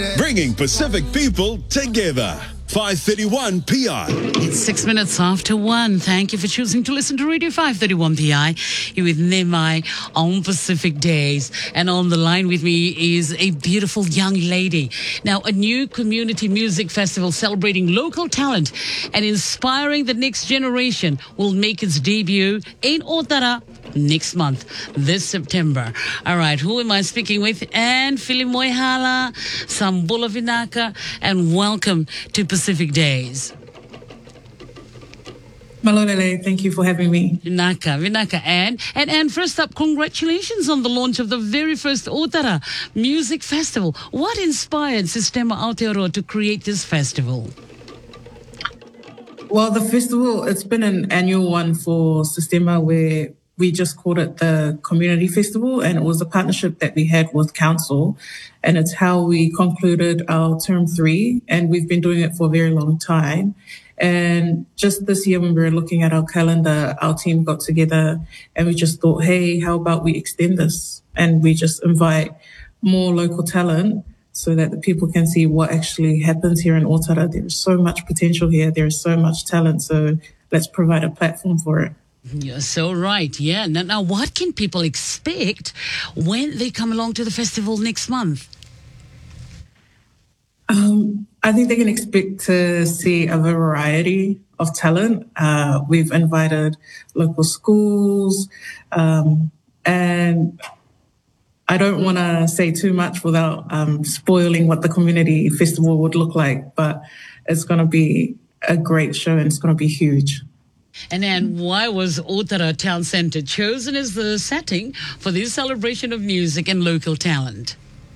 Bringing Pacific people together. 531 PI. It's 6 minutes after 1. Thank you for choosing to listen to Radio 531 PI. You're with Nimai on Pacific Days. And on the line with me is a beautiful young lady. Now, a new community music festival celebrating local talent and inspiring the next generation will make its debut in Otara next month, this September. All right, who am I speaking with? And Filimoihala, Sambula Vinaka, and welcome to Pacific Days. Malolele, thank you for having me. Vinaka, and first up, congratulations on the launch of the very first Otara Music Festival. What inspired Sistema Aotearoa to create this festival? Well, the festival, it's been an annual one for Sistema where we just called it the Community Festival, and it was a partnership that we had with Council, and it's how we concluded our term 3, and we've been doing it for a very long time. And just this year when we were looking at our calendar, our team got together and we just thought, hey, how about we extend this and we just invite more local talent so that the people can see what actually happens here in Otara. There's so much potential here. There's so much talent. So let's provide a platform for it. You're so right. Yeah. Now, what can people expect when they come along to the festival next month? I think they can expect to see a variety of talent. We've invited local schools, and I don't want to say too much without spoiling what the community festival would look like, but it's going to be a great show and it's going to be huge. And then why was Otara Town Centre chosen as the setting for this celebration of music and local talent?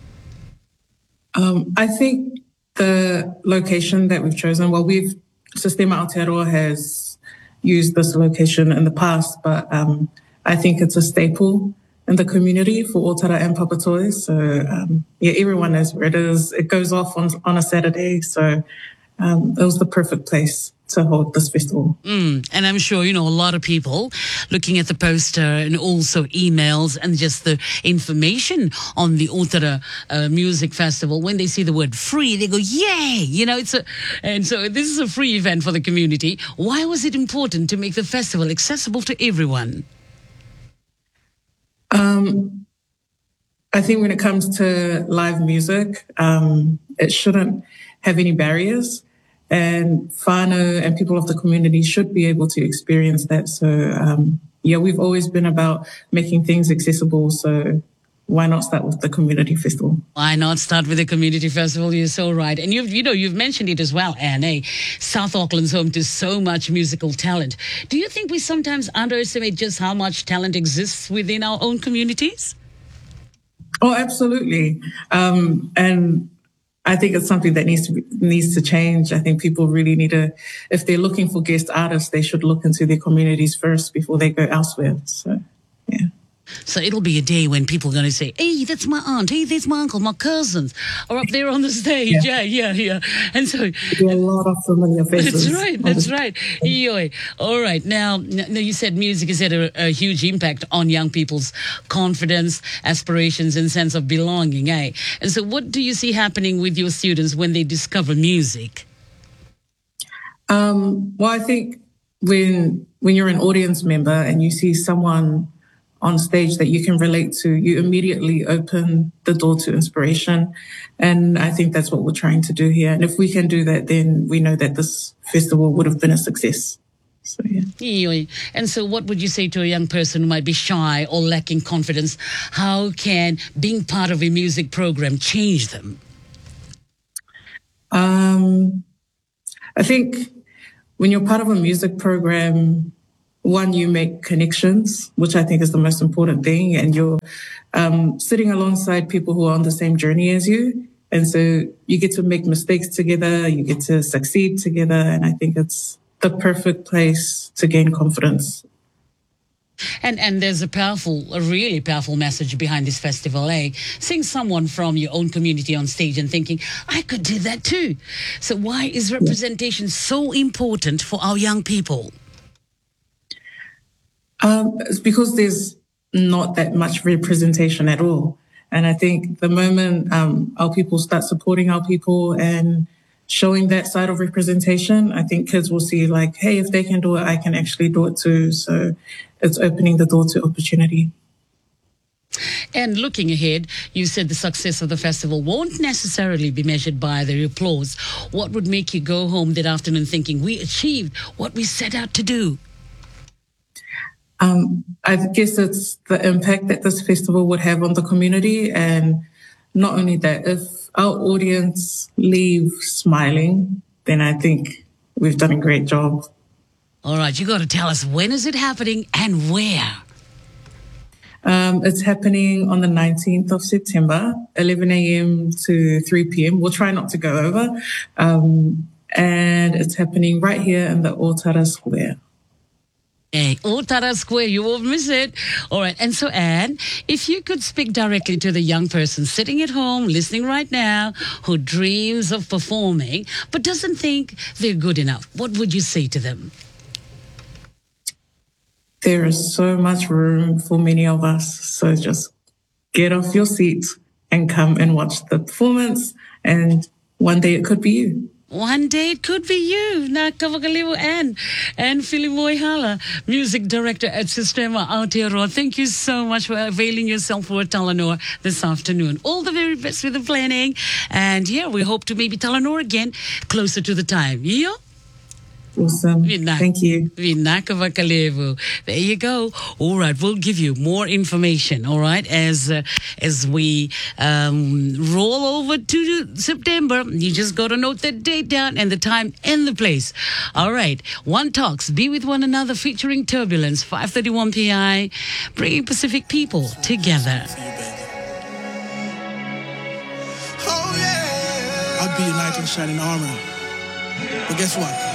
I think the location that we've chosen, well, Sistema Aotearoa has used this location in the past, but I think it's a staple in the community for Otara and Papatoetoe. So, everyone knows where it is. It goes off on a Saturday. So it was the perfect place to hold this festival. And I'm sure, a lot of people looking at the poster and also emails and just the information on the Otara Music Festival, when they see the word free, they go, yay! And so this is a free event for the community. Why was it important to make the festival accessible to everyone? I think when it comes to live music, it shouldn't have any barriers. And whānau and people of the community should be able to experience that. So, we've always been about making things accessible. So why not start with the community festival? Why not start with the community festival? You're so right. And you've mentioned it as well, Anne. South Auckland's home to so much musical talent. Do you think we sometimes underestimate just how much talent exists within our own communities? Oh, absolutely. And I think it's something that needs to change. I think people really need to, if they're looking for guest artists, they should look into their communities first before they go elsewhere. So, yeah. So it'll be a day when people are going to say, hey, that's my aunt, hey, that's my uncle, my cousins are up there on the stage. Yeah. And so... There are a lot of familiar faces. That's right. Yoi. All right. Now, you said music has had a huge impact on young people's confidence, aspirations, and sense of belonging, eh? And so what do you see happening with your students when they discover music? Well, I think when you're an audience member and you see someone on stage that you can relate to, you immediately open the door to inspiration. And I think that's what we're trying to do here. And if we can do that, then we know that this festival would have been a success. So, yeah. And so what would you say to a young person who might be shy or lacking confidence? How can being part of a music program change them? I think when you're part of a music program, one, you make connections, which I think is the most important thing. And you're sitting alongside people who are on the same journey as you. And so you get to make mistakes together, you get to succeed together. And I think it's the perfect place to gain confidence. And there's a really powerful message behind this festival, eh? Seeing someone from your own community on stage and thinking, I could do that too. So why is representation so important for our young people? It's because there's not that much representation at all. And I think the moment our people start supporting our people and showing that side of representation, I think kids will see like, hey, if they can do it, I can actually do it too. So it's opening the door to opportunity. And looking ahead, you said the success of the festival won't necessarily be measured by the applause. What would make you go home that afternoon thinking we achieved what we set out to do? I guess it's the impact that this festival would have on the community. And not only that, if our audience leave smiling, then I think we've done a great job. All right, you got to tell us, when is it happening and where? It's happening on the 19th of September, 11 a.m. to 3 p.m. We'll try not to go over. And it's happening right here in the Otara Square. Hey, Otara Square, you won't miss it. All right, and so Anne, if you could speak directly to the young person sitting at home, listening right now, who dreams of performing, but doesn't think they're good enough, what would you say to them? There is so much room for many of us. So just get off your seat and come and watch the performance. And one day it could be you. One day it could be you. Nakavakalimu Anne Filimoy Hala, music director at Sistema Aotearoa. Thank you so much for availing yourself for Talanoa this afternoon. All the very best with the planning. And yeah, we hope to maybe Talanoa again closer to the time. Yeah? Awesome. Thank you. There you go. All right, we'll give you more information, all right, as we roll over to September. You just got to note the date down and the time and the place. All right, One Talks, Be With One Another, featuring Turbulence, 531 PI, bringing Pacific people together. Oh, yeah. I'll be a knight in shining armor. But guess what?